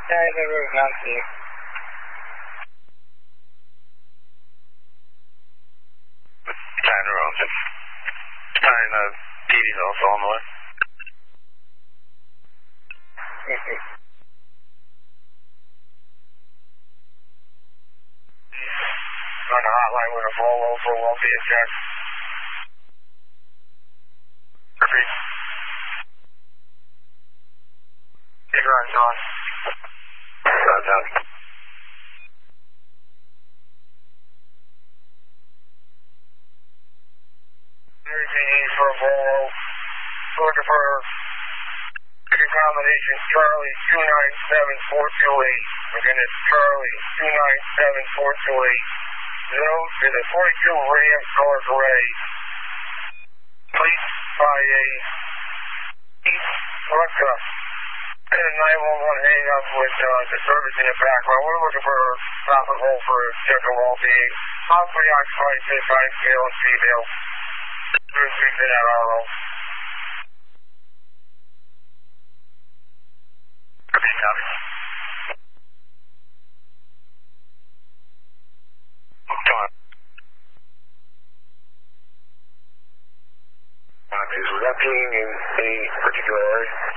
Tiger Road, not here. Tiger Road. Time TV's also on the way. On the hotline with a Volvo for Lafayette, check. Repeat. Hey, Ron, John. John. Everything for a Volvo. Looking for ticket combination Charlie 297428. Again, it's Charlie 297428. Zero to the 42 Ram color gray. Please by a East Russia. And a 911 hang up with the service in the background. We're looking for a stop and hold for Czechoslovakia. Possibly occupied by scale and female. There's in that RO. Repeat, copy. Is that being in any particular area?